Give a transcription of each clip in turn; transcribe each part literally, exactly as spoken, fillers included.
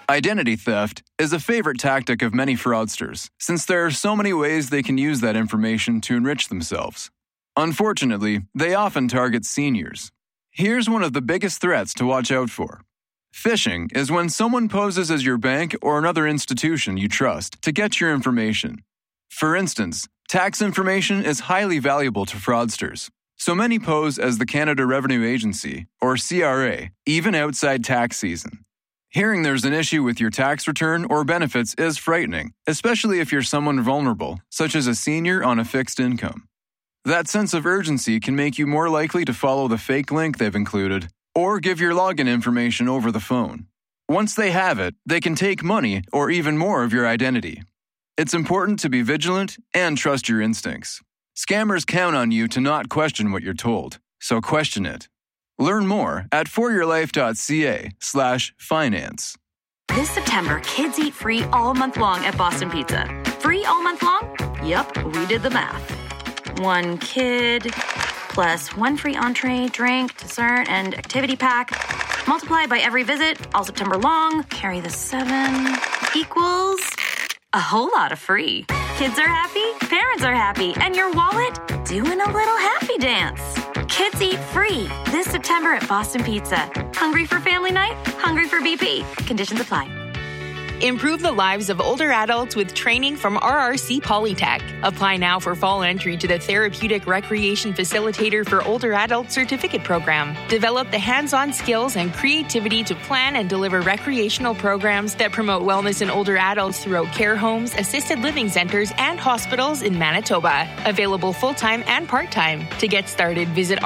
Identity theft is a favorite tactic of many fraudsters, since there are so many ways they can use that information to enrich themselves. Unfortunately, they often target seniors. Here's one of the biggest threats to watch out for. Phishing is when someone poses as your bank or another institution you trust to get your information. For instance, tax information is highly valuable to fraudsters, so many pose as the Canada Revenue Agency, or C R A, even outside tax season. Hearing there's an issue with your tax return or benefits is frightening, especially if you're someone vulnerable, such as a senior on a fixed income. That sense of urgency can make you more likely to follow the fake link they've included, or give your login information over the phone. Once they have it, they can take money or even more of your identity. It's important to be vigilant and trust your instincts. Scammers count on you to not question what you're told, so question it. Learn more at foryourlife.ca slash finance. This September, kids eat free all month long at Boston Pizza. Free all month long? Yup, we did the math. One kid plus one free entree, drink, dessert, and activity pack. Multiply by every visit, all September long. Carry the seven equals a whole lot of free. Kids are happy, parents are happy, and your wallet doing a little happy dance. Kids eat free this September at Boston Pizza. Hungry for family night? Hungry for B P. Conditions apply. Improve the lives of older adults with training from R R C Polytech. Apply now for fall entry to the Therapeutic Recreation Facilitator for Older Adults Certificate Program. Develop the hands-on skills and creativity to plan and deliver recreational programs that promote wellness in older adults throughout care homes, assisted living centers, and hospitals in Manitoba. Available full-time and part-time. To get started, visit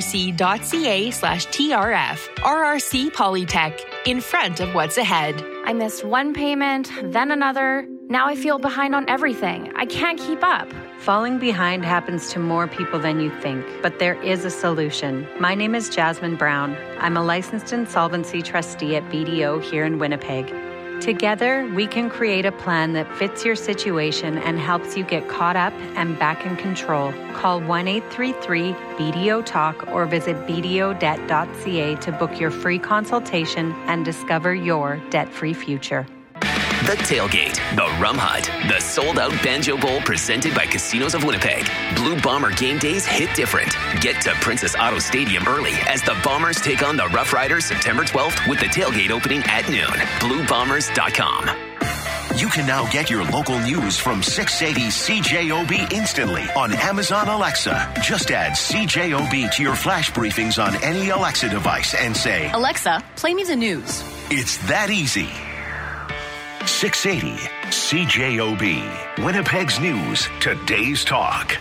rrc.ca slash TRF. R R C Polytech, in front of what's ahead. I missed one payment, then another. Now I feel behind on everything. I can't keep up. Falling behind happens to more people than you think, but there is a solution. My name is Jasmine Brown. I'm a licensed insolvency trustee at B D O here in Winnipeg. Together, we can create a plan that fits your situation and helps you get caught up and back in control. Call one eight three three B D O talk or visit b d o debt dot c a to book your free consultation and discover your debt-free future. The Tailgate, the Rum Hut, the sold-out Banjo Bowl presented by Casinos of Winnipeg. Blue Bomber game days hit different. Get to Princess Auto Stadium early as the Bombers take on the Rough Riders September twelfth with the tailgate opening at noon. blue bombers dot com. You can now get your local news from six eighty C J O B instantly on Amazon Alexa. Just add C J O B to your flash briefings on any Alexa device and say, Alexa, play me the news. It's that easy. six eighty C J O B, Winnipeg's News, today's talk.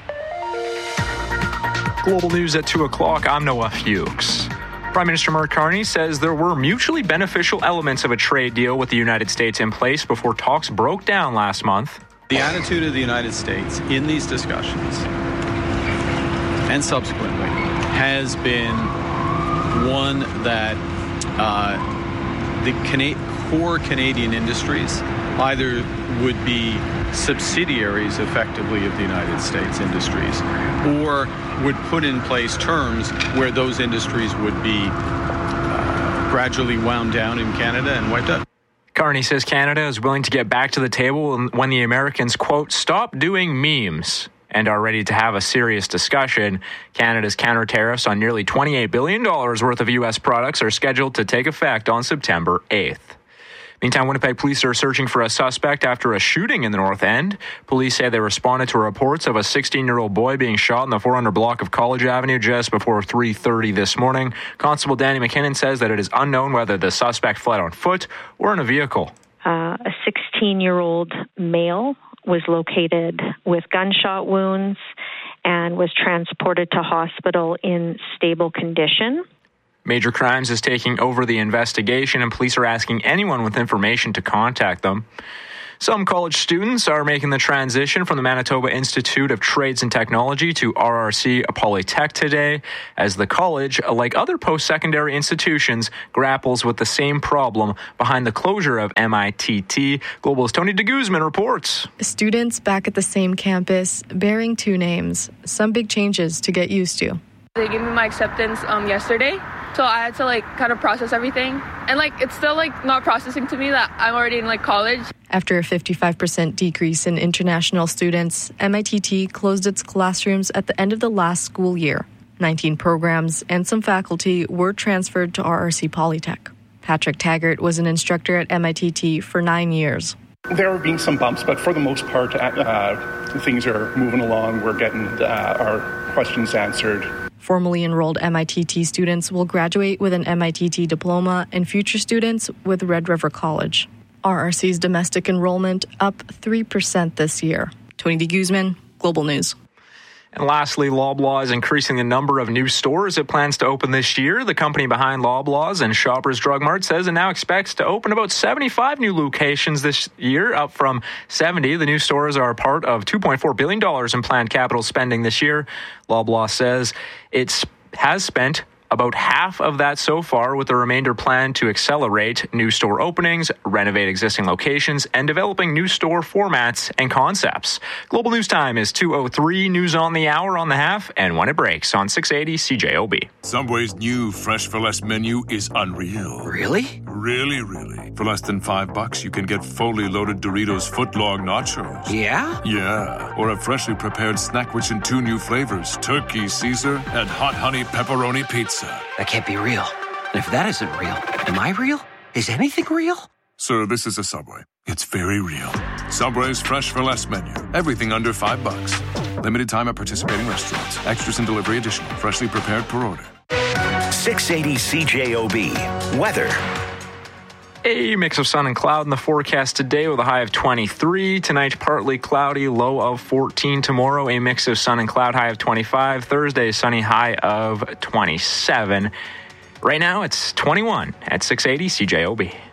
Global news at two o'clock. I'm Noah Fuchs. Prime Minister Mark Carney says there were mutually beneficial elements of a trade deal with the United States in place before talks broke down last month. The attitude of the United States in these discussions and subsequently has been one that uh, the Cana- core Canadian industries either would be subsidiaries effectively of the United States industries or would put in place terms where those industries would be uh, gradually wound down in Canada and wiped out. Carney says Canada is willing to get back to the table when the Americans, quote, stop doing memes and are ready to have a serious discussion. Canada's counter tariffs on nearly twenty-eight billion dollars worth of U S products are scheduled to take effect on September eighth. Meantime, Winnipeg police are searching for a suspect after a shooting in the North End. Police say they responded to reports of a sixteen-year-old boy being shot in the four hundred block of College Avenue just before three thirty this morning. Constable Danny McKinnon says that it is unknown whether the suspect fled on foot or in a vehicle. Uh, a sixteen-year-old male was located with gunshot wounds and was transported to hospital in stable condition. Major Crimes is taking over the investigation, and police are asking anyone with information to contact them. Some college students are making the transition from the Manitoba Institute of Trades and Technology to R R C Polytech today, as the college, like other post-secondary institutions, grapples with the same problem behind the closure of M I T T. Global's Tony de Guzman reports. Students back at the same campus, bearing two names. Some big changes to get used to. They gave me my acceptance um, yesterday, So I had to like kind of process everything. And like it's still like not processing to me that I'm already in like college. After a fifty-five percent decrease in international students, M I T T closed its classrooms at the end of the last school year. nineteen programs and some faculty were transferred to R R C Polytech. Patrick Taggart was an instructor at M I T T for nine years. There have been some bumps, but for the most part, uh, things are moving along. We're getting uh, our questions answered. Formerly enrolled M I T T students will graduate with an M I T T diploma, and future students with Red River College. R R C's domestic enrollment up three percent this year. Tony de Guzman, Global News. And lastly, Loblaw is increasing the number of new stores it plans to open this year. The company behind Loblaws and Shoppers Drug Mart says it now expects to open about seventy-five new locations this year, up from seventy. The new stores are part of two point four billion dollars in planned capital spending this year. Loblaw says it has spent about half of that so far, with the remainder planned to accelerate new store openings, renovate existing locations, and developing new store formats and concepts. Global News Time is two oh three, news on the hour, on the half, and when it breaks on six eighty C J O B. Subway's new Fresh for Less menu is unreal. Really? Really, really. For less than five bucks, you can get fully loaded Doritos footlong nachos. Yeah? Yeah. Or a freshly prepared Snackwich in two new flavors, Turkey Caesar and Hot Honey Pepperoni Pizza. That can't be real. And if that isn't real, am I real? Is anything real? Sir, this is a Subway. It's very real. Subway's Fresh for Less menu. Everything under five bucks. Limited time at participating restaurants. Extras and delivery additional. Freshly prepared per order. six eighty C J O B. Weather. A mix of sun and cloud in the forecast today with a high of twenty-three. Tonight, partly cloudy, low of fourteen. Tomorrow, a mix of sun and cloud, high of twenty-five. Thursday, sunny, high of twenty-seven. Right now, it's twenty-one at six eighty C J O B.